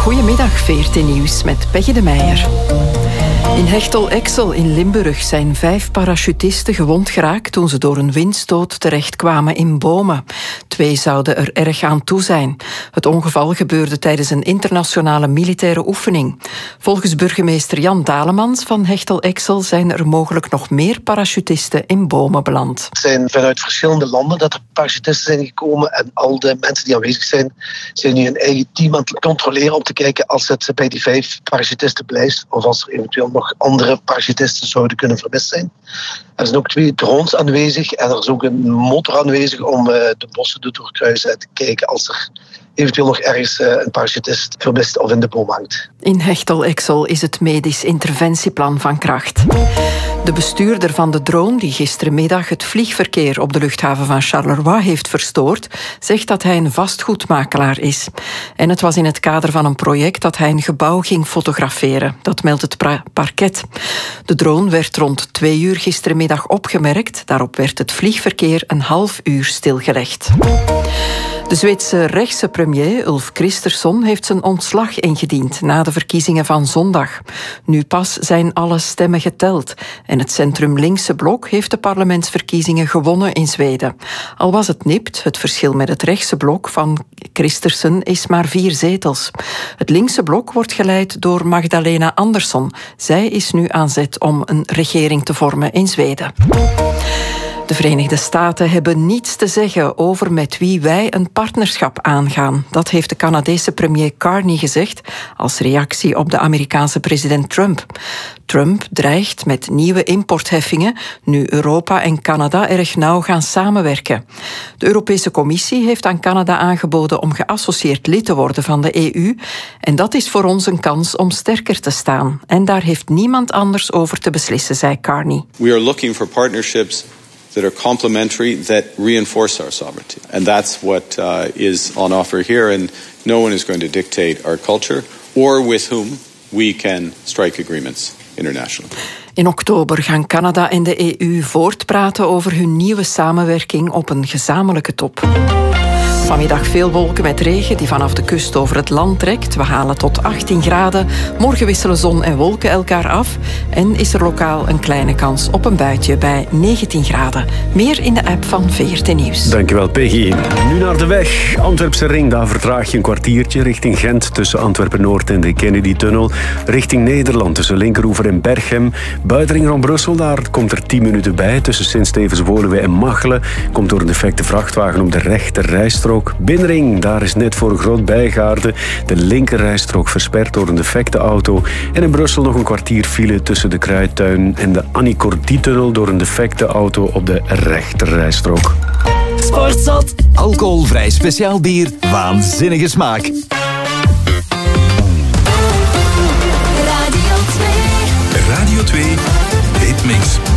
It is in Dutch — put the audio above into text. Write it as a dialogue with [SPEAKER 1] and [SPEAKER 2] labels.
[SPEAKER 1] Goedemiddag, VRT Nieuws met Peggy de Meijer. In Hechtel-Exel in Limburg zijn 5 parachutisten gewond geraakt toen ze door een windstoot terechtkwamen in bomen. 2 zouden er erg aan toe zijn. Het ongeval gebeurde tijdens een internationale militaire oefening. Volgens burgemeester Jan Dalemans van Hechtel-Exel zijn er mogelijk nog meer parachutisten in bomen beland.
[SPEAKER 2] Het zijn vanuit verschillende landen dat er parachutisten zijn gekomen en al de mensen die aanwezig zijn nu een eigen team aan het controleren om te kijken als het bij die 5 parachutisten blijft of als er eventueel nog andere parachutisten zouden kunnen vermist zijn. Er zijn ook 2 drones aanwezig en er is ook een motor aanwezig om de bossen te doorkruisen en te kijken als er eventueel nog ergens een parachutist vermist of in de boom hangt.
[SPEAKER 1] In Hechtel-Exel is het medisch interventieplan van kracht. De bestuurder van de drone die gistermiddag het vliegverkeer op de luchthaven van Charleroi heeft verstoord, zegt dat hij een vastgoedmakelaar is. En het was in het kader van een project dat hij een gebouw ging fotograferen. Dat meldt het parket. De drone werd rond 2 uur gistermiddag opgemerkt. Daarop werd het vliegverkeer een half uur stilgelegd. De Zweedse rechtse premier Ulf Kristersson heeft zijn ontslag ingediend na de verkiezingen van zondag. Nu pas zijn alle stemmen geteld en het centrum-linkse blok heeft de parlementsverkiezingen gewonnen in Zweden. Al was het nipt, het verschil met het rechtse blok van Kristersson is maar 4 zetels. Het linkse blok wordt geleid door Magdalena Andersson. Zij is nu aan zet om een regering te vormen in Zweden. De Verenigde Staten hebben niets te zeggen over met wie wij een partnerschap aangaan. Dat heeft de Canadese premier Carney gezegd als reactie op de Amerikaanse president Trump. Trump dreigt met nieuwe importheffingen nu Europa en Canada erg nauw gaan samenwerken. De Europese Commissie heeft aan Canada aangeboden om geassocieerd lid te worden van de EU. En dat is voor ons een kans om sterker te staan. En daar heeft niemand anders over te beslissen, zei Carney.
[SPEAKER 3] We are looking for partnerships that are complementary, that reinforce our sovereignty. And that's what is on offer here, and no one is going to dictate our culture or with whom we can strike agreements internationally.
[SPEAKER 1] In oktober gaan Canada en de EU voortpraten over hun nieuwe samenwerking op een gezamenlijke top. Vanmiddag veel wolken met regen die vanaf de kust over het land trekt. We halen tot 18 graden. Morgen wisselen zon en wolken elkaar af. En is er lokaal een kleine kans op een buitje bij 19 graden. Meer in de app van VRT Nieuws.
[SPEAKER 4] Dankjewel, Peggy. Nu naar de weg. Antwerpse ring, daar vertraag je een kwartiertje. Richting Gent tussen Antwerpen-Noord en de Kennedy-tunnel. Richting Nederland tussen Linkeroever en Berchem. Buitenring rond Brussel, daar komt er 10 minuten bij. Tussen Sint-Stevens-Woluwe en Machelen. Komt door een defecte vrachtwagen op de rechter rijstrook. Binnenring, daar is net voor Groot Bijgaarde de linkerrijstrook versperd door een defecte auto. En in Brussel nog een kwartier file tussen de Kruidtuin en de Annie-Cordy-tunnel door een defecte auto op de rechterrijstrook.
[SPEAKER 5] Sportzot. Alcoholvrij speciaal bier. Waanzinnige smaak.
[SPEAKER 6] Radio 2. Radio 2. Hitmix.